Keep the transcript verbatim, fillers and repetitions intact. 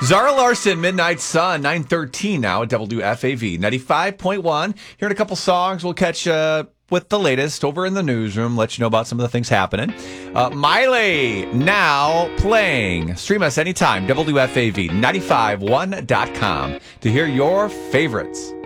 Zara Larson, Midnight Sun, nine thirteen now at W F A V ninety-five point one. Here in a couple songs, we'll catch uh, with the latest over in the newsroom, let you know about some of the things happening. Uh, Miley now playing. Stream us anytime, W F A V nine five one dot com to hear your favorites.